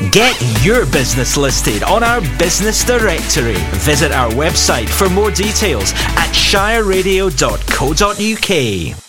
Get your business listed on our business directory. Visit our website for more details at shireradio.co.uk.